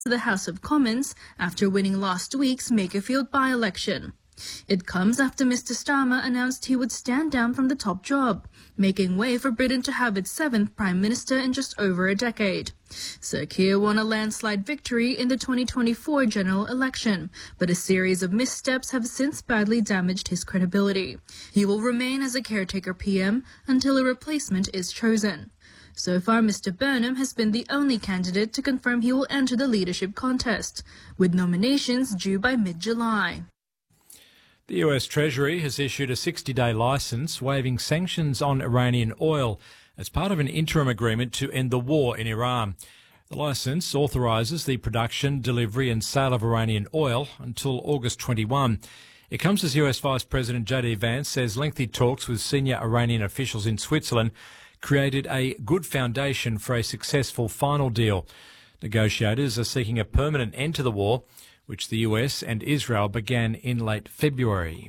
to the House of Commons after winning last week's Makerfield by-election. It comes after Mr Starmer announced he would stand down from the top job, making way for Britain to have its 7th Prime Minister in just over a decade. Sir Keir won a landslide victory in the 2024 general election, but a series of missteps have since badly damaged his credibility. He will remain as a caretaker PM until a replacement is chosen. So far, Mr Burnham has been the only candidate to confirm he will enter the leadership contest, with nominations due by mid-July. The US Treasury has issued a 60-day licence waiving sanctions on Iranian oil as part of an interim agreement to end the war in Iran. The licence authorises the production, delivery and sale of Iranian oil until August 21. It comes as US Vice President J.D. Vance says lengthy talks with senior Iranian officials in Switzerland created a good foundation for a successful final deal. Negotiators are seeking a permanent end to the war, which the US and Israel began in late February.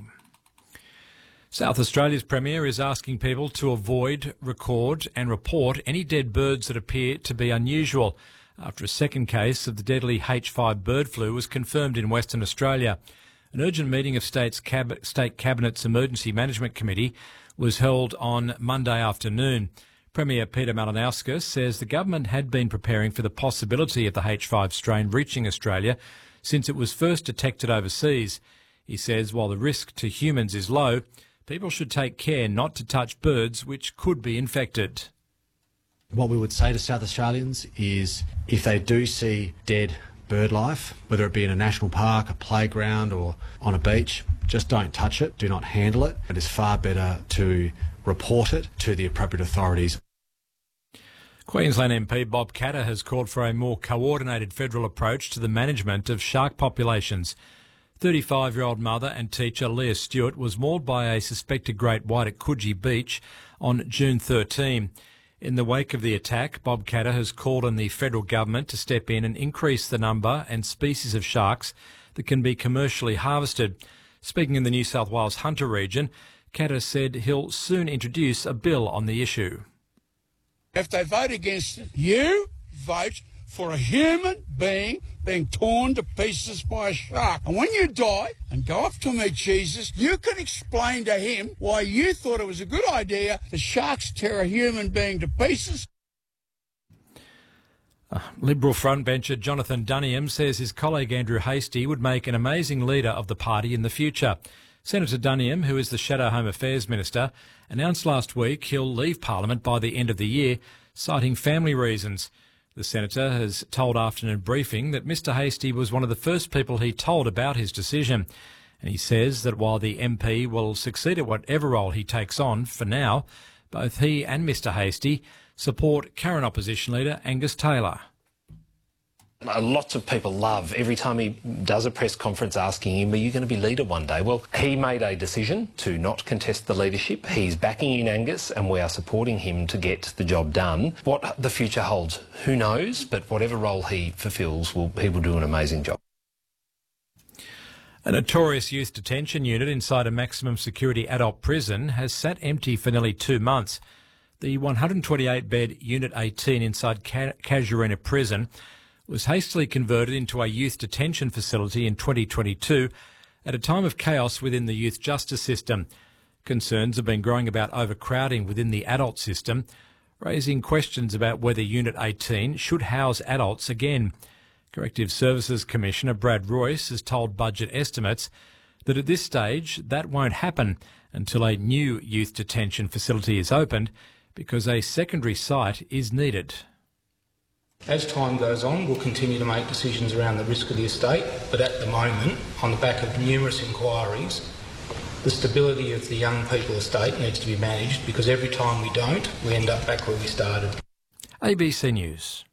South Australia's Premier is asking people to avoid, record and report any dead birds that appear to be unusual after a second case of the deadly H5 bird flu was confirmed in Western Australia. An urgent meeting of State Cabinet's Emergency Management Committee was held on Monday afternoon. Premier Peter Malinauskas says the government had been preparing for the possibility of the H5 strain reaching Australia since it was first detected overseas. He says while the risk to humans is low, people should take care not to touch birds which could be infected. What we would say to South Australians is if they do see dead bird life, whether it be in a national park, a playground or on a beach, just don't touch it, do not handle it. It is far better to report it to the appropriate authorities. Queensland MP Bob Katter has called for a more coordinated federal approach to the management of shark populations. 35-year-old mother and teacher Leah Stewart was mauled by a suspected great white at Coogee Beach on June 13. In the wake of the attack, Bob Katter has called on the federal government to step in and increase the number and species of sharks that can be commercially harvested. Speaking in the New South Wales Hunter region, Katter said he'll soon introduce a bill on the issue. If they vote against it, you vote for a human being torn to pieces by a shark. And when you die and go off to meet Jesus, you can explain to him why you thought it was a good idea the sharks tear a human being to pieces. Liberal frontbencher Jonathan Duniam says his colleague Andrew Hastie would make an amazing leader of the party in the future. Senator Duniam, who is the Shadow Home Affairs Minister, announced last week he'll leave Parliament by the end of the year, citing family reasons. The Senator has told Afternoon Briefing that Mr Hastie was one of the first people he told about his decision. And he says that while the MP will succeed at whatever role he takes on, for now, both he and Mr Hastie support current opposition leader Angus Taylor. Lots of people love every time he does a press conference asking him, are you going to be leader one day? Well, he made a decision to not contest the leadership. He's backing in Angus and we are supporting him to get the job done. What the future holds, who knows? But whatever role he fulfills, he will do an amazing job. A notorious youth detention unit inside a maximum security adult prison has sat empty for nearly 2 months. The 128-bed Unit 18 inside Casuarina Prison was hastily converted into a youth detention facility in 2022 at a time of chaos within the youth justice system. Concerns have been growing about overcrowding within the adult system, raising questions about whether Unit 18 should house adults again. Corrective Services Commissioner Brad Royce has told Budget Estimates that at this stage that won't happen until a new youth detention facility is opened because a secondary site is needed. As time goes on, we'll continue to make decisions around the risk of the estate, but at the moment, on the back of numerous inquiries, the stability of the young people estate needs to be managed because every time we don't, we end up back where we started. ABC News.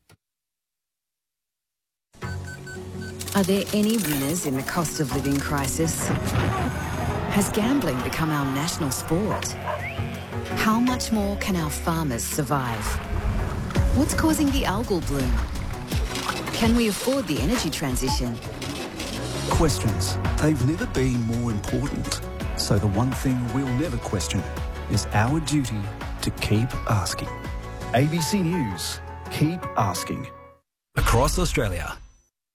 Are there any winners in the cost of living crisis? Has gambling become our national sport? How much more can our farmers survive? What's causing the algal bloom? Can we afford the energy transition? Questions. They've never been more important. So the one thing we'll never question is our duty to keep asking. ABC News. Keep asking. Across Australia,